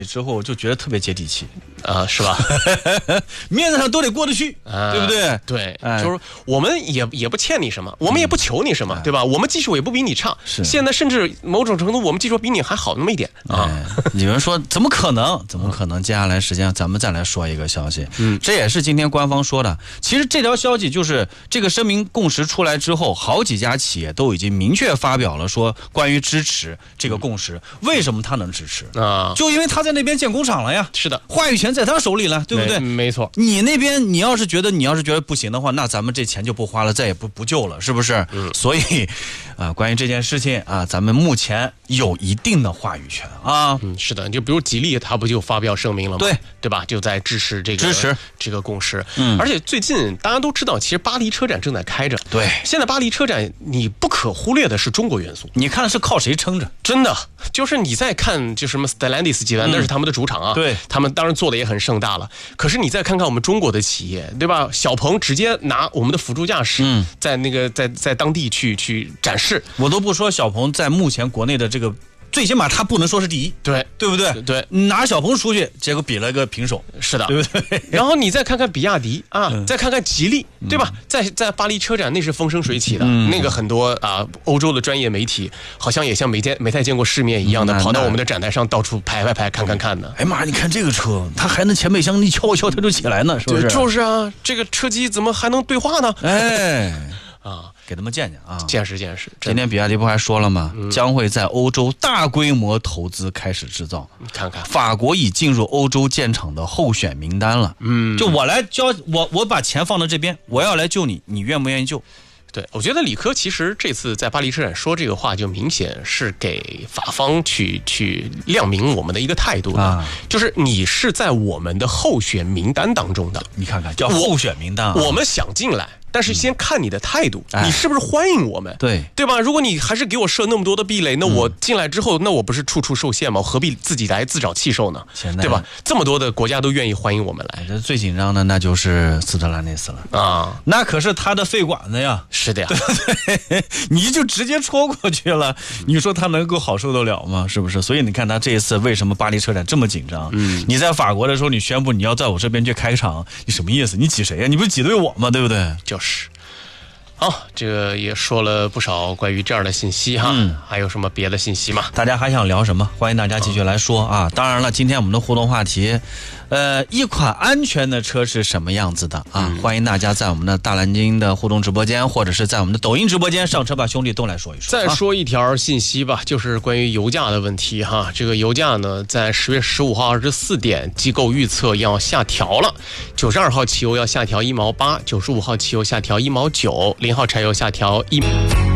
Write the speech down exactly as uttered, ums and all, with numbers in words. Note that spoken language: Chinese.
之后就觉得特别接地气啊、呃，是吧？ 面子上都得过得去，呃、对不对？ 对，哎、就是我们也也不欠你什么，我们也不求你什么，嗯、对吧？我们技术也不比你差， 是现在甚至某种程度我们技术比你还好那么一点啊。 有人说怎么可能？怎么可能？接下来时间咱们再来说一个消息，嗯，这也是今天官方说的。其实这条消息就是这个声明共识出来之后，好几家企业都已经明确发表了说关于支持这个共识。嗯、为什么他能支持啊？就因为他在那边建工厂了呀。 是的， 话语权在他手里了，对不对？ 没, 没错。 你那边你要是觉得你要是觉得不行的话，那咱们这钱就不花了，再也不不救了，是不是？嗯。所以，啊、呃，关于这件事情啊，咱们目前有一定的话语权啊。 嗯，是的，就比如吉利，他不就发表声明了吗？ 对， 对吧？就在支持这个支持这个共识。 嗯。 而且最近大家都知道，其实巴黎车展正在开着。 对。 现在巴黎车展，你不可忽略的是中国元素。 你看是靠谁撑着？ 真的，就是你再看，就什么 Stellantis 集团，嗯、那是他们的主场啊。 对。 他们当然做的也很盛大了，可是你再看看我们中国的企业，对吧？小鹏直接拿我们的辅助驾驶，嗯，在那个在在当地去去展示。 我都不说小鹏在目前国内的这个，最起码他不能说是第一， 对对不对？ 对， 拿小鹏出去，结果比了个平手， 是的， 对不对？ 然后你再看看比亚迪啊，嗯、再看看吉利，对吧？在在巴黎车展那是风生水起的，嗯、那个很多啊欧洲的专业媒体好像也像没见没太见过世面一样的，嗯、跑到我们的展台上到处拍拍拍看看看的。 哎妈，你看这个车，它还能前备箱一敲一敲它就起来呢，是不是？ 就是啊，这个车机怎么还能对话呢？ 哎。 啊， 给他们见见啊， 见识见识。 今天比亚迪不还说了吗？嗯、将会在欧洲大规模投资开始制造。 你看看， 法国已进入欧洲建厂的候选名单了。嗯，就我来交，我我把钱放到这边，我要来救你，你愿不愿意救？ 对，我觉得李科其实这次在巴黎车展说这个话，就明显是给法方去去亮明我们的一个态度的，啊、就是你是在我们的候选名单当中的。 你看看，叫候选名单、啊我，我们想进来。但是先看你的态度，嗯、你是不是欢迎我们？ 对对吧？如果你还是给我设那么多的壁垒，那我进来之后，嗯、那我不是处处受限吗？何必自己来自找气受呢？对吧？这么多的国家都愿意欢迎我们来， 这最紧张的那就是斯特兰内斯了啊！那可是他的肺管子呀， 是的呀， 对不对？你就直接戳过去了，你说他能够好受得了吗？是不是？所以你看他这一次为什么巴黎车展这么紧张？嗯，你在法国的时候，你宣布你要在我这边去开厂，你什么意思？你挤谁呀？你不是挤兑我吗？对不对？ 就是。好，这个也说了不少关于这样的信息哈，嗯，还有什么别的信息吗？ 大家还想聊什么？欢迎大家继续来说啊！当然了，今天我们的互动话题，呃，一款安全的车是什么样子的啊？嗯、欢迎大家在我们的大蓝鲸的互动直播间，或者是在我们的抖音直播间上车吧兄弟都来说一说。 再说一条信息吧，就是关于油价的问题哈。这个油价呢，在十月十五号二十四点，机构预测要下调了，九十二号汽油要下调一毛八，九十五号汽油下调一毛九。零号柴油下调一。